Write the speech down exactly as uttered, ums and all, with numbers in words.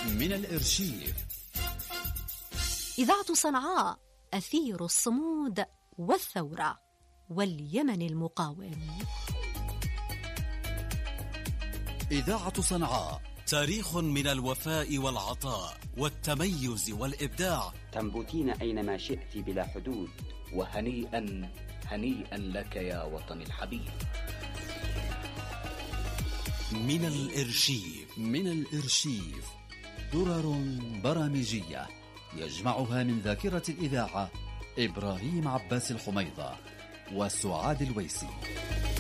من الإرشيف. إذاعة صنعاء، أثير الصمود والثورة واليمن المقاوم. إذاعة صنعاء، تاريخ من الوفاء والعطاء والتميز والإبداع. تنبتين أينما شئت بلا حدود. وهنيئا هنيئا لك يا وطن الحبيب. من الإرشيف. من الإرشيف درر برامجية يجمعها من ذاكرة الإذاعة إبراهيم عباس الحميضة وسعاد الويسي.